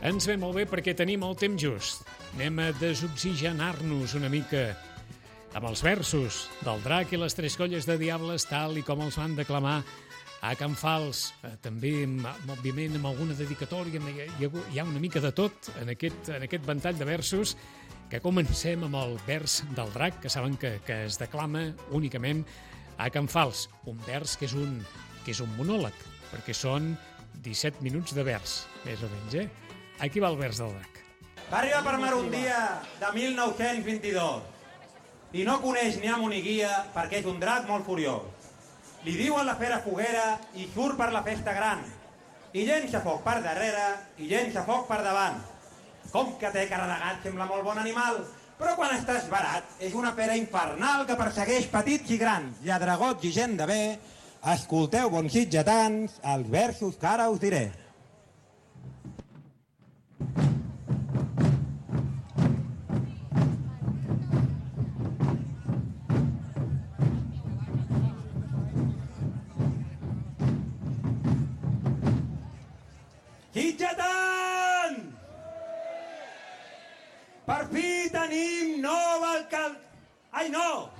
Ens ve molt bé perquè tenim el temps just. Anem a desoxigenar-nos una mica amb els versos del Drac i les Tres Colles de Diables, tal i com els van declamar a Can Fals. També, òbviament, amb alguna dedicatòria. Hi ha una mica de tot en aquest ventall de versos, que comencem amb el vers del Drac, que saben que es declama únicament a Can Fals. Un vers que és un monòleg, perquè són 17 minuts de vers, més o menys, Aquí va el vers del Drac. Va arribar per mar un dia de 1922 i no coneix ni amo ni guia perquè és un drac molt furiós. Li diuen la fera foguera i surt per la festa gran i llença foc per darrere i llença foc per davant. Com que té cara de gat, sembla molt bon animal, però quan estàs barat és una fera infernal que persegueix petits i grans, lladregots i gent de bé. Escolteu, bons sitgetans, els versos que ara us diré. Sitgetant! Per fi tenim nou alcalde... Ai, no!